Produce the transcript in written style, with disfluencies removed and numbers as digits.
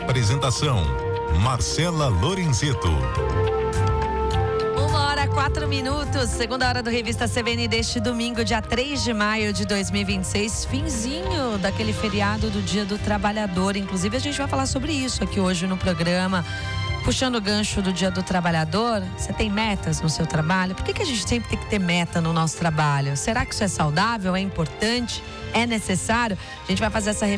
Apresentação: Marcela Lorenzeto. 1h04, segunda hora do Revista CBN deste domingo, dia 3 de maio de 2026, finzinho daquele feriado do Dia do Trabalhador. Inclusive, a gente vai falar sobre isso aqui hoje no programa. Puxando o gancho do Dia do Trabalhador, você tem metas no seu trabalho? Por que a gente sempre tem que ter meta no nosso trabalho? Será que isso é saudável? É importante? É necessário? A gente vai fazer essa